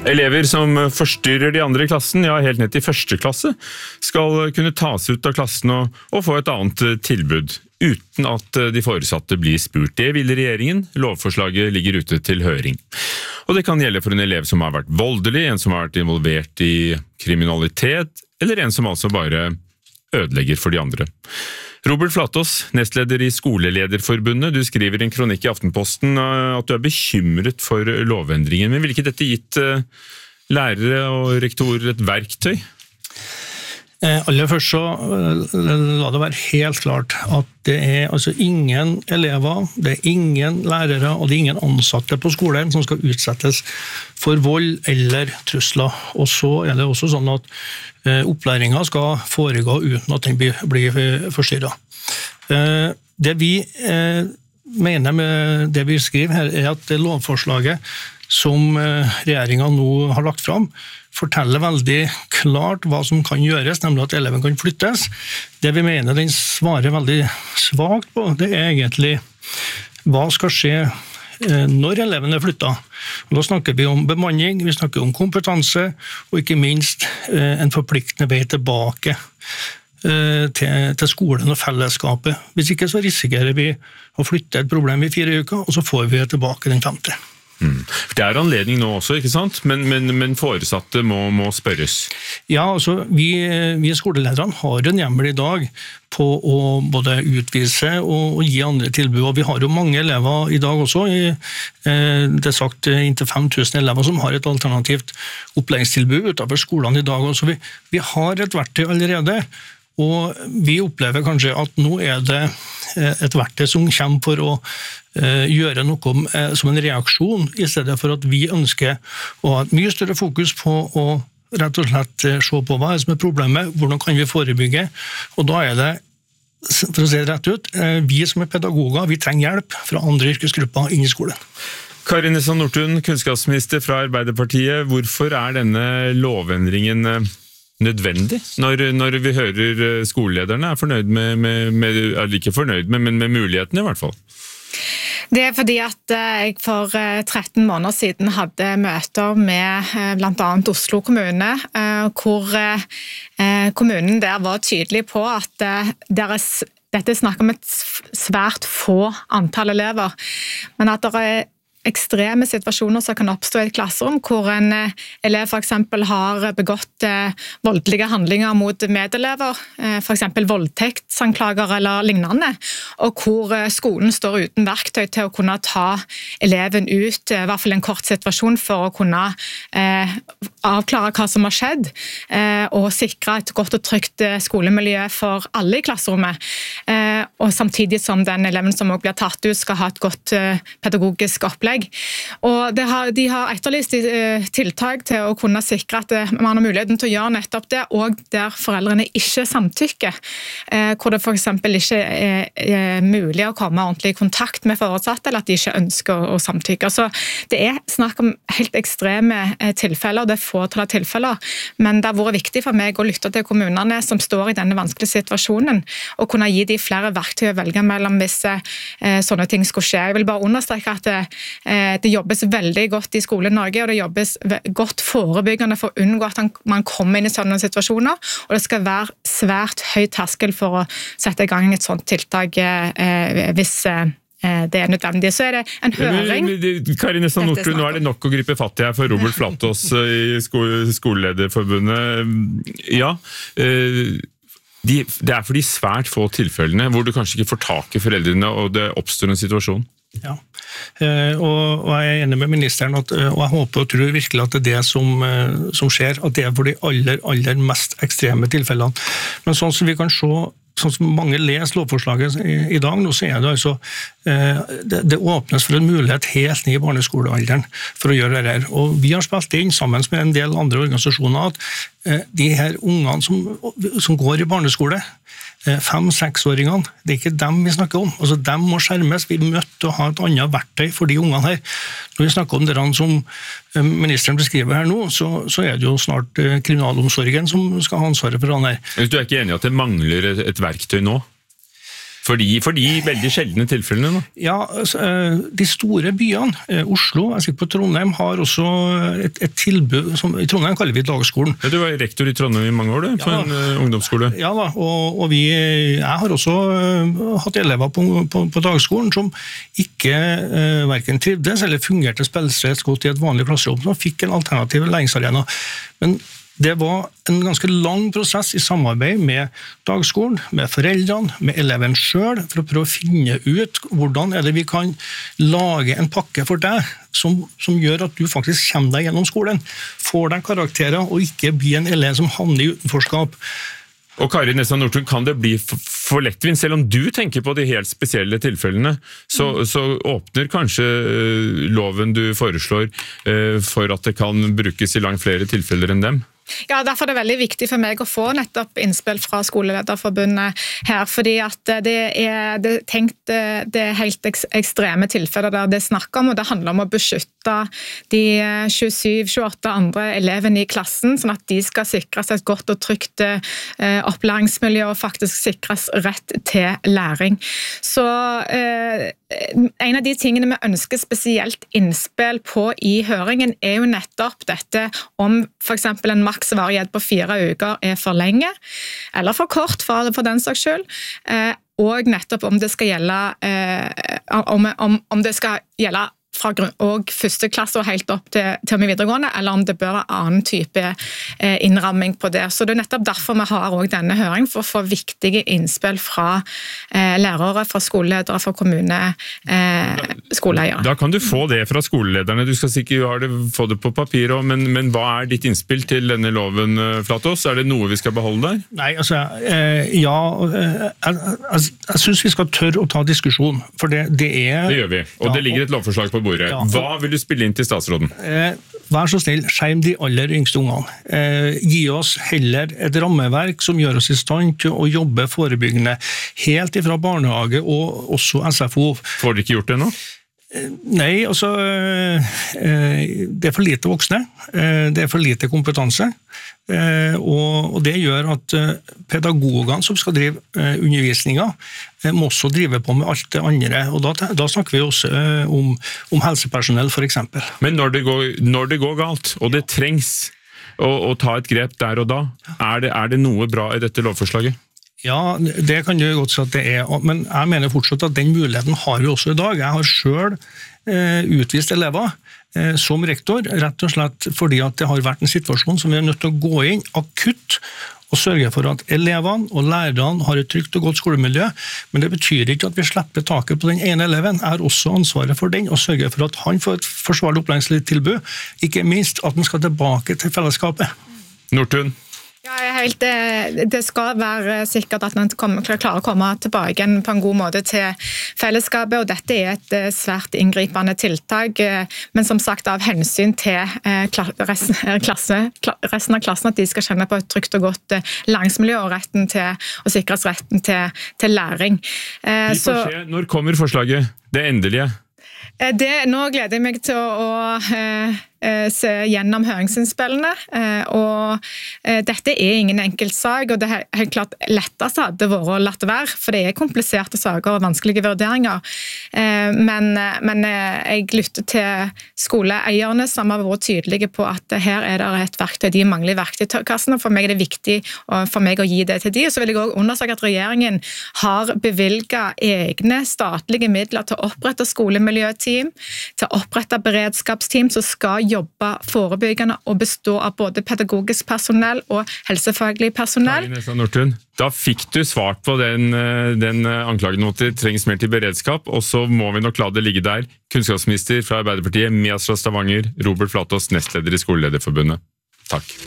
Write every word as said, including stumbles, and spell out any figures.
Elever som forstyrrer de andre i klassen, ja helt ned til første klasse, skal kunne tas ut av klassen og, og få et annet tilbud, uten at de foresatte blir spurt. Det vil regjeringen. Lovforslaget ligger ute til høring. Og det kan gjelde for en elev som har vært voldelig, en som har vært involvert i kriminalitet, eller en som altså bare ødelegger for de andre. Robert Flatås, nestleder i Skolelederforbundet, du skriver i en kronikk i Aftenposten at du er bekymret for lovendringen, men vil ikke dette gitt lærere og rektorer et verktøy? Aller først så la det være helt klart at det er altså ingen elever, det er ingen lærere og det er ingen ansatte på skolen som skal utsettes for vold eller trusler. Og så er det også sånn at opplæringen skal foregå uten at den blir forstyrret. Det vi mener med det vi skriver her er at det lovforslaget som regjeringen nå har lagt fram forteller veldig klart hva som kan gjøres, nemlig at eleven kan flyttes. Det vi mener den svarer veldig svagt på, det er egentlig hva skal skje når eleven er flyttet. Og da snakker vi om bemanning, vi snakker om kompetanse, og ikke minst en forpliktende vei tilbake til, til skolen og fellesskapet. Hvis ikke så risikerer vi å flytte et problem i fire uker, og så får vi det tilbake den femte. Mm. Det er anledning nå også, ikke sant? Men, men, men foresatte må, må spørres. Ja, altså, vi, vi skolelederne har en hjemmel i dag på å både utvise og, og gi andre tilbud, og vi har jo mange elever i dag også, i, eh, det er sagt inntil fem tusen elever som har et alternativt opplæringstilbud utenfor skolene i dag, så vi, vi har et verktøy allerede, og vi opplever kanskje at nå er det et verktøy som kommer for å gjøre noe som en reaksjon, i stedet for at vi ønsker å ha et mye større fokus på å rett og slett se på hva er som er problemet, hvordan kan vi forebygge, og da er det, for å si det rett ut, vi som er pedagoger, vi trenger hjelp fra andre yrkesgrupper inn i skolen. Kari Nessa Nordtun, kunnskapsminister fra Arbeiderpartiet, hvorfor er denne lovendringen nødvendig, når, når vi hører skolelederne er fornøyd med, med, med er ikke fornøyd med, men med mulighetene i hvert fall? Det er fordi at jeg for tretten måneder siden hadde møter med blant annet Oslo kommune, hvor kommunen der var tydelig på at deres, dette snakker om et svært få antall elever, men at det er ekstreme situasjoner som kan oppstå i et klasserom, hvor en elev for eksempel har begått voldelige handlinger mot medelever, for eksempel voldtektsanklager eller lignende, og hvor skolen står uten verktøy til å kunne ta eleven ut, i hvert fall en kort situasjon, for å kunne eh, avklare hva som har skjedd, eh, og sikre et godt og trygt skolemiljø for alle i klasserommet, eh, og samtidig som den eleven som også blir tatt ut skal ha et godt eh, pedagogisk opplegg. Og har, de har etterlyst tiltak til å kunne sikre at man har muligheten til å gjøre nettopp det, og der foreldrene ikke samtykker, hvor det for eksempel ikke er, er mulig å komme ordentlig i kontakt med foresatte, eller at de ikke ønsker å, å samtykke. Så det er snakk om helt ekstreme tilfeller, det er fåtall av tilfeller, men det har vært viktig for meg å lytte til kommunene som står i denne vanskelige situasjonen, og kunne gi de flere verktøy å velge mellom hvis eh, sånne ting skulle skje. Jeg vil bare understreke at det, Det jobbes veldig godt i Skole-Norge, og det jobbes godt forebyggende for å unngå at man kommer inn i sånne situasjoner, og det skal være svært høy terskel for å sette i gang et sånt tiltak hvis det er nødvendig. Så er det en høring. Kari Nessa Nordtun, nå er det nok å gripe fatt i her for Robert Flatås i Skolelederforbundet. Ja, de, det er for de svært få tilfellene hvor du kanskje ikke får tak i foreldrene, og det oppstår en situasjon. Ja, og jeg er enig med ministeren, at, og jeg håper og tror virkelig at det er det som, som skjer, at det er for de aller, aller mest ekstreme tilfellene. Men sånn som vi kan se, sånn som mange leser lovforslaget i, i dag, nå så er det altså, det, det åpnes for en mulighet helt ned i barneskolealderen for å gjøre det her. Og vi har spilt inn sammen med en del andre organisasjoner at de her ungene som, som går i barneskole, fem-seksåringene, det er ikke dem vi snakker om. Altså, dem må skjermes. Vi er nødt til å ha et annet verktøy for de ungene her. Når vi snakker om det som ministeren beskriver her nå, så, så er det jo snart kriminalomsorgen som skal ha ansvaret for han her. Du er ikke enig i at det mangler et verktøy nå? For de, for de veldig sjeldne tilfellene? Da. Ja, altså, de store byene, Oslo, jeg er sikker på Trondheim, har også et, et tilbud, som i Trondheim kaller vi dagskolen. Ja, du var rektor i Trondheim i mange år, du, på ja, en uh, ungdomsskole. Ja da, og, og vi, jeg har også uh, hatt elever på, på, på dagskolen som ikke uh, hverken trivdes eller fungerte spilstress godt i et vanlig klasserom, som fikk en alternativ læringsarena. Men det var en ganske lang prosess i samarbeid med dagskolen, med foreldrene, med eleven selv, for å prøve å finne ut hvordan er det vi kan lage en pakke for deg som, som gjør at du faktisk kommer deg gjennom skolen, får deg karakterer og ikke blir en elev som havner i utenforskap. Og Kari Nessa Nordtun, kan det bli for lettvint, selv om du tenker på de helt spesielle tilfellene, så, mm. så åpner kanskje loven du foreslår for at det kan brukes i langt flere tilfeller enn dem? Ja, derfor er det veldig viktig for meg å få nettopp innspill fra Skolelederforbundet her, fordi at det er, det er tenkt det er helt ekstreme tilfeller der det er snakk om, og det handler om å beskytte de tjuesju tjueåtte andre elevene i klassen, sånn at de skal sikres et godt og trygt opplæringsmiljø og faktisk sikres rett til læring. Så eh, en av de tingene vi ønsker spesielt innspill på i høringen er jo nettopp dette om for eksempel en maksvarighet på fire uker er for lenge, eller for kort for, for den saks skyld, eh, og nettopp om det skal gjelde, eh, om, om, om det skal gjelde fra og første klasse og helt opp til, til og med videregående, eller om det bør være annen type eh, innramming på det. Så det er nettopp derfor vi har også denne høringen, for å få viktige innspill fra eh, lærere, fra skoleledere, fra kommune, eh, skoleeiere. Da kan du få det fra skolelederne. Du skal sikkert få det på papir også, men, men hva er ditt innspill til denne loven, Flatås? Er det noe vi skal beholde der? Nei, altså, eh, ja, eh, jeg, jeg, jeg synes vi skal tørre å ta diskusjon, for det, det er... Det gjør vi, og ja, det ligger et lovforslag på bordet. Ja. Hva vil du spille inn til statsråden? Eh, vær så snill, skjerm de aller yngste ungene. Eh, gi oss heller et rammeverk som gjør oss i stand til å jobbe forebyggende, helt ifra barnehage og også S F O. Får dere ikke gjort det nå? Nei, altså, det er for lite voksne, det er for lite kompetanse, og det gjør at pedagogene som skal drive undervisningen må også drive på med alt det andre, og da, da snakker vi også om, om helsepersonell for eksempel. Men når det går, når det går galt, og det trengs å, å ta et grep der og da, er det, er det noe bra i dette lovforslaget? Ja, det kan du godt si at det er, men jeg mener fortsatt at den muligheten har vi også i dag. Jeg har selv eh, utvist elever eh, som rektor, rett og slett fordi at det har vært en situasjon som vi er nødt til å gå inn akutt og sørge for at elevene og lærerne har et trygt og godt skolemiljø, men det betyr ikke at vi slipper taket på den ene eleven. Jeg har også ansvaret for den, og sørge for at han får et forsvarlig opplæringstilbud, ikke minst at han skal tilbake til fellesskapet. Nordtun? Ja, jeg er helt, det skal være sikkert at man klarer å komme tilbake igjen på en god måte til fellesskapet, og dette er et svært inngripende tiltak, men som sagt av hensyn til resten, klasse, resten av klassen, at de skal kjenne på et trygt og godt læringsmiljø og retten til å sikres retten til, til læring. Vi får se. Når kommer forslaget? Det endelige? Det, nå gleder jeg meg til å, å eh, se gjennom høringsinnspillene, eh, og eh, dette er ingen enkelt sak, og det er helt klart lettest hadde vært å latt være, for det er kompliserte saker og vanskelige vurderinger. Eh, men, men eh, jeg lytter til skoleeierne som har vært tydelige på at her er det et verktøy, de mangler verktøykassen, og for meg er det viktig for meg å gi det til de. Og så vil jeg også undersøke at regjeringen har bevilget egne statlige midler til å opprette skolemiljøteam, til å opprette beredskapsteam som skal jobbe forebyggende og bestå av både pedagogisk personell og helsefaglig personell. Kari Nessa Nordtun, da fikk du svart på den, den anklagen at det trengs mer til beredskap, og så må vi nok la det ligge der. Kunnskapsminister fra Arbeiderpartiet, Mias fra Stavanger, Robert Flatås, nestleder i Skolelederforbundet. Takk.